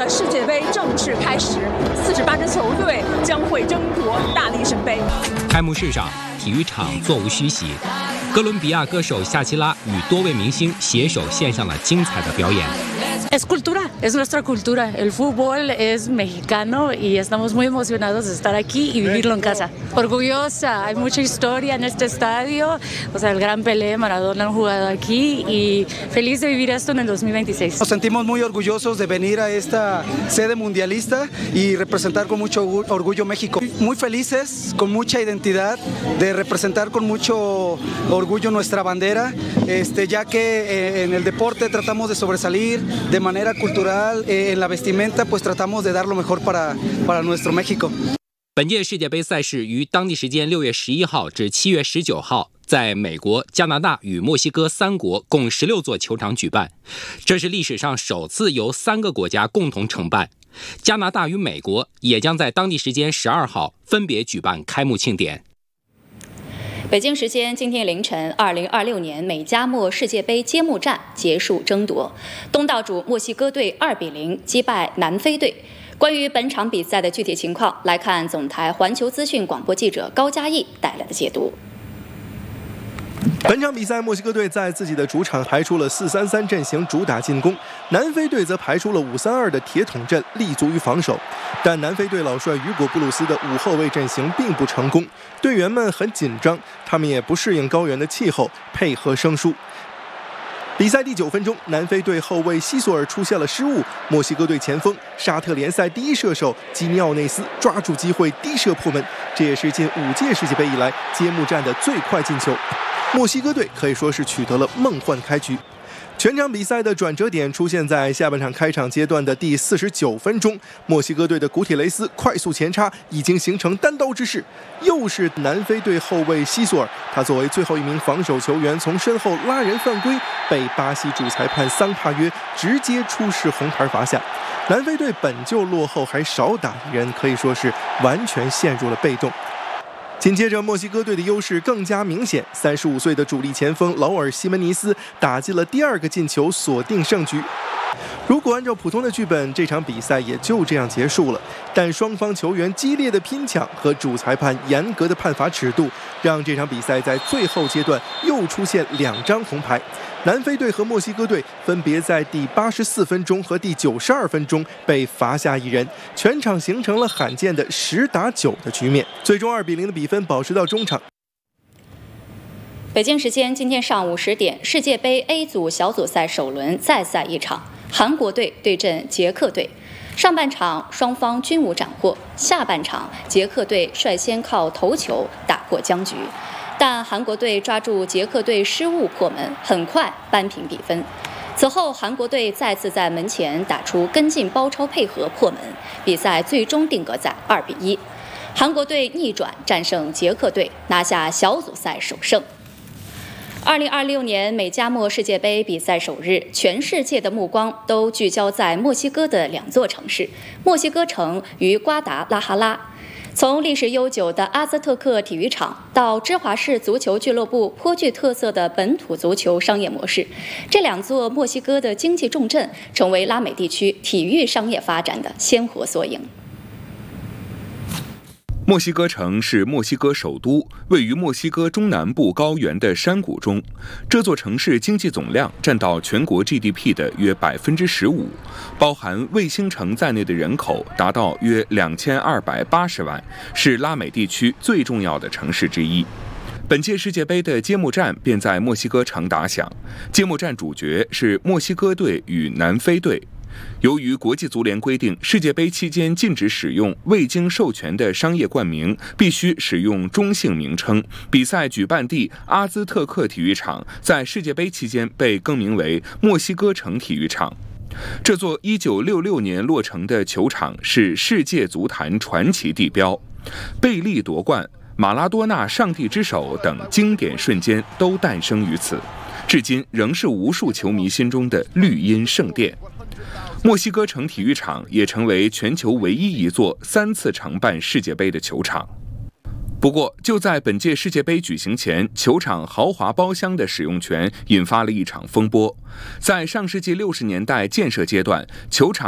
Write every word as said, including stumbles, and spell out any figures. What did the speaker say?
世界杯正式开始，四十八支球队将会争夺大力神杯。 开幕式上，体育场座无虚席，哥伦比亚歌手夏奇拉与多位明星携手献上了精彩的表演。 Es cultura, es nuestra cultura. El fútbol es mexicano y estamos muy emocionados de estar aquí y vivirlo en casa. Orgullosa, hay mucha historia en este estadio. O sea, el gran Pelé, Maradona han jugado aquí y feliz de vivir esto en el dos mil veintiséis. Nos sentimos muy orgullosos de venir a esta sede mundialista y representar con mucho orgullo México. Muy felices, con mucha identidad, de representar con mucho orgullo nuestra bandera, este, ya que eh, en el deporte tratamos de sobresalir, de manera cultural, eh, en la vestimenta pues tratamos de dar lo mejor para, para nuestro México。 本届世界杯赛事于当地时间六月十一号至七月十九号在美国、加拿大与墨西哥三国共十六座球场举办，这是历史上首次由三个国家共同承办。加拿大与美国也将在当地时间十二号分别举办开幕庆典。 北京时间今天凌晨，二零二六年美加墨世界杯揭幕战结束争夺，东道主墨西哥队二比零击败南非队。关于本场比赛的具体情况，来看总台环球资讯广播记者高嘉毅带来的解读。 本场比赛，墨西哥队在自己的主场排出了四三三阵型，主打进攻；南非队则排出了五三二的铁桶阵，立足于防守。但南非队老帅雨果布鲁斯的五后卫阵型并不成功，队员们很紧张，他们也不适应高原的气候，配合生疏。比赛第九分钟，南非队后卫西索尔出现了失误，墨西哥队前锋沙特联赛第一射手基尼奥内斯抓住机会低射破门，这也是近五届世界杯以来揭幕战的最快进球。墨西哥队可以说是取得了梦幻开局。全场比赛的转折点出现在下半场开场阶段的第四十九分钟，墨西哥队的古铁雷斯快速前插，已经形成单刀之势。又是南非队后卫西索尔，他作为最后一名防守球员，从身后拉人犯规，被巴西主裁判桑帕约直接出示红牌罚下。南非队本就落后，还少打一人，可以说是完全陷入了被动。紧接着，墨西哥队的优势更加明显。三十五岁的主力前锋劳尔·西门尼斯打进了第二个进球，锁定胜局。如果按照普通的剧本，这场比赛也就这样结束了。但双方球员激烈的拼抢和主裁判严格的判罚尺度，让这场比赛在最后阶段又出现两张红牌。南非队和墨西哥队分别在第八十四分钟和第九十二分钟被罚下一人，全场形成了罕见的十打九的局面，最终二比零的比分保持到中场。 北京时间今天上午十点，世界杯 A 组小组赛首轮再赛一场，韩国队对阵捷克队。上半场双方均无斩获，下半场捷克队率先靠头球打破僵局。但韩国队抓住捷克队失误破门，很快扳平比分。此后，韩国队再次在门前打出跟进包抄配合破门，比赛最终定格在二比一。韩国队逆转战胜捷克队，拿下小组赛首胜。二零二六年美加墨世界杯比赛首日，全世界的目光都聚焦在墨西哥的两座城市——墨西哥城与瓜达拉哈拉。从历史悠久的阿兹特克体育场到芝华士足球俱乐部颇具特色的本土足球商业模式，这两座墨西哥的经济重镇成为拉美地区体育商业发展的鲜活缩影。 墨西哥城是墨西哥首都，位于墨西哥中南部高原的山谷中。这座城市经济总量占到全国 G D P 的约百分之十五，包含卫星城在内的人口达到约两千二百八十万，是拉美地区最重要的城市之一。本届世界杯的揭幕战便在墨西哥城打响，揭幕战主角是墨西哥队与南非队。由于国际足联规定，世界杯期间禁止使用未经授权的商业冠名，必须使用中性名称。比赛举办地阿兹特克体育场在世界杯期间被更名为墨西哥城体育场。这座一九六六年落成的球场是世界足坛传奇地标，贝利夺冠、马拉多纳上帝之手等经典瞬间都诞生于此，至今仍是无数球迷心中的绿茵圣殿。墨西哥城体育场也成为全球唯一一座三次承办世界杯的球场。不过，就在本届世界杯举行前，球场豪华包厢的使用权引发了一场风波。在上世纪六十年代建设阶段，球场